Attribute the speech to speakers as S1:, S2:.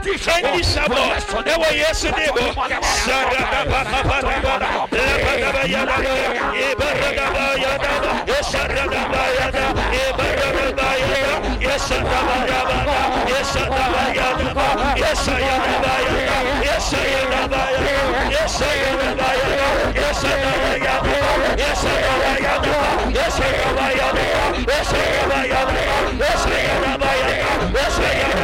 S1: Endi sabo. Ewa Yesu debo. Sarada baba baba. Lebada bayada. Ibarada bayada. Esarada bayada. Ibarada bayada. Esarada bayada. Esarada bayada. Esarada bayada. Esarada bayada. Esarada bayada. Esarada bayada. Esarada bayada. Esarada bayada. Esarada bayada. Esarada bayada. Esarada bayada.